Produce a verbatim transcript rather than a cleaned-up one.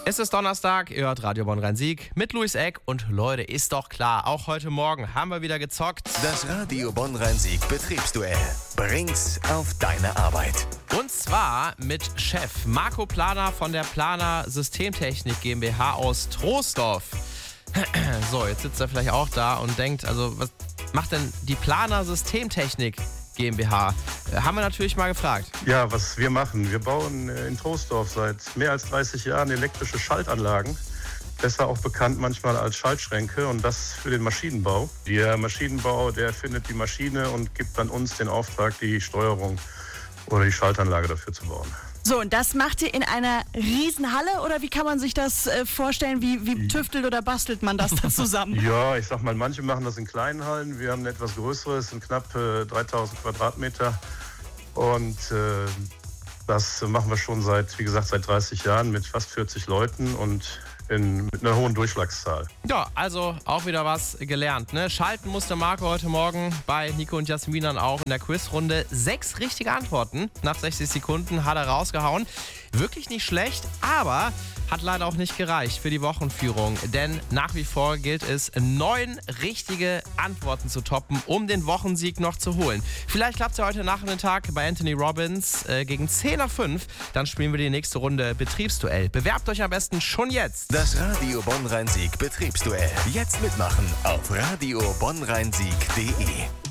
Es ist Donnerstag, ihr hört Radio Bonn-Rhein-Sieg mit Luis Eck und Leute, ist doch klar, auch heute Morgen haben wir wieder gezockt. Das Radio Bonn-Rhein-Sieg Betriebsduell bringt's auf deine Arbeit. Und zwar mit Chef Marco Planer von der Planer Systemtechnik GmbH aus Troisdorf. So, jetzt sitzt er vielleicht auch da und denkt, also was macht denn die Planer Systemtechnik GmbH? Äh, haben wir natürlich mal gefragt. Ja, was wir machen, wir bauen in Troisdorf seit mehr als dreißig Jahren elektrische Schaltanlagen. Besser auch bekannt manchmal als Schaltschränke, und das für den Maschinenbau. Der Maschinenbau, der findet die Maschine und gibt dann uns den Auftrag, die Steuerung oder die Schaltanlage dafür zu bauen. So, und das macht ihr in einer Riesenhalle, oder wie kann man sich das äh, vorstellen? Wie, wie tüftelt oder bastelt man das da zusammen? Ja, ich sag mal, manche machen das in kleinen Hallen. Wir haben eine etwas größere, es sind knapp äh, dreitausend Quadratmeter. Und äh, das machen wir schon seit, wie gesagt, seit dreißig Jahren mit fast vierzig Leuten und in, mit einer hohen Durchschlagszahl. Ja, also auch wieder was gelernt, ne? Schalten musste Marco heute Morgen bei Nico und Jasmin dann auch in der Quizrunde. Sechs richtige Antworten nach sechzig Sekunden hat er rausgehauen. Wirklich nicht schlecht, aber hat leider auch nicht gereicht für die Wochenführung. Denn nach wie vor gilt es, neun richtige Antworten zu toppen, um den Wochensieg noch zu holen. Vielleicht klappt es ja heute Nachmittag bei Anthony Robbins äh, gegen zehn nach fünf. Dann spielen wir die nächste Runde Betriebsduell. Bewerbt euch am besten schon jetzt. Das Radio Bonn-Rhein-Sieg Betriebsduell. Jetzt mitmachen auf radio bonn rhein sieg punkt de.